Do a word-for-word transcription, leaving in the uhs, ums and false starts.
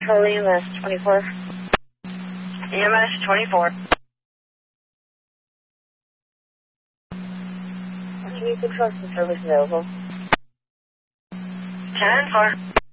Control E M S twenty-four. E M S twenty-four. Can you control some service available? ten four.